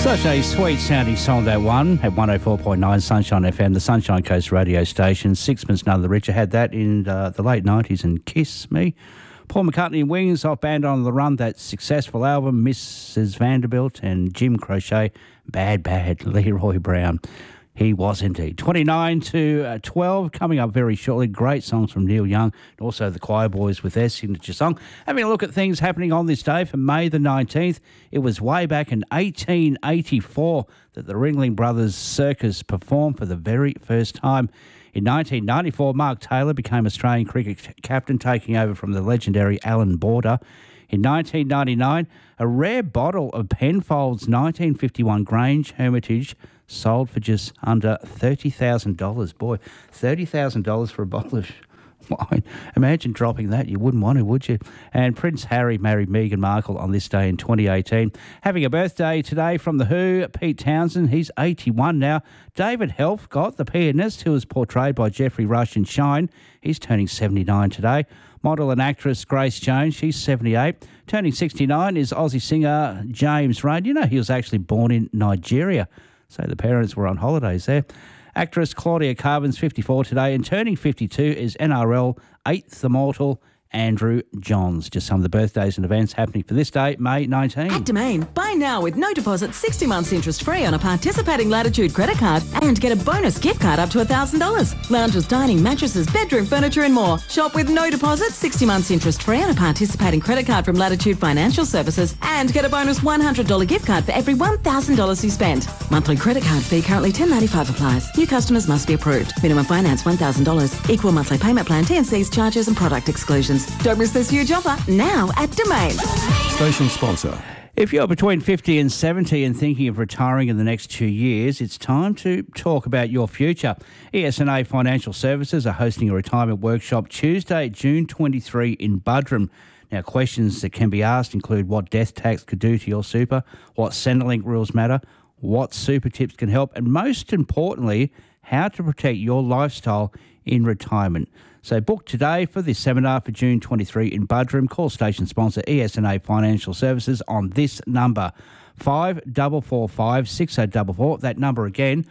Such a sweet sounding song, that one, at 104.9 Sunshine FM, the Sunshine Coast radio station. Sixpence None the Richer had that in the late 90s and Kiss Me. Paul McCartney and Wings off Band on the Run, that successful album, Mrs. Vanderbilt, and Jim Croce, Bad Bad, Leroy Brown. He was indeed. 29 to 12, coming up very shortly. Great songs from Neil Young, and also the Choir Boys with their signature song. Having a look at things happening on this day for May the 19th. It was way back in 1884 that the Ringling Brothers Circus performed for the very first time. In 1994, Mark Taylor became Australian cricket captain, taking over from the legendary Alan Border. In 1999, a rare bottle of Penfolds 1951 Grange Hermitage sold for just under $30,000. Boy, $30,000 for a bottle of wine. Imagine dropping that. You wouldn't want to, would you? And Prince Harry married Meghan Markle on this day in 2018. Having a birthday today from The Who, Pete Townsend. He's 81 now. David Helfgott, the pianist who was portrayed by Geoffrey Rush in Shine. He's turning 79 today. Model and actress Grace Jones, she's 78. Turning 69 is Aussie singer James Rain. You know, he was actually born in Nigeria, so the parents were on holidays there. Actress Claudia Carvin's 54 today, and turning 52 is NRL 8th Immortal Andrew Johns. Just some of the birthdays and events happening for this day, May 19. At Domain, buy now with no deposit, 60 months interest free on a participating Latitude credit card and get a bonus gift card up to $1,000. Lounges, dining, mattresses, bedroom furniture and more. Shop with no deposit, 60 months interest free on a participating credit card from Latitude Financial Services and get a bonus $100 gift card for every $1,000 you spend. Monthly credit card fee currently $10.95 applies. New customers must be approved. Minimum finance $1,000. Equal monthly payment plan, T&Cs, charges and product exclusions. Don't miss this huge offer now at Domain. Station sponsor. If you're between 50 and 70 and thinking of retiring in the next 2 years, it's time to talk about your future. ES&A Financial Services are hosting a retirement workshop Tuesday, June 23 in Buderim. Now, questions that can be asked include what death tax could do to your super, what Centrelink rules matter, what super tips can help, and most importantly, how to protect your lifestyle in retirement. So book today for this seminar for June 23 in Buderim. Call station sponsor ES&A Financial Services on this number, 5445 6044. That number again,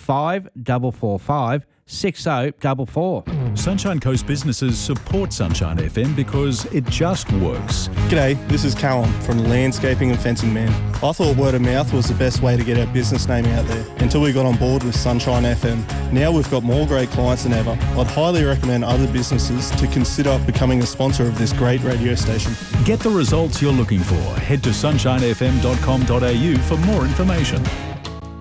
5445 6044. Sunshine Coast businesses support Sunshine FM because it just works. G'day, this is Callum from Landscaping and Fencing Man. I thought word of mouth was the best way to get our business name out there until we got on board with Sunshine FM. Now we've got more great clients than ever. I'd highly recommend other businesses to consider becoming a sponsor of this great radio station. Get the results you're looking for. Head to sunshinefm.com.au for more information.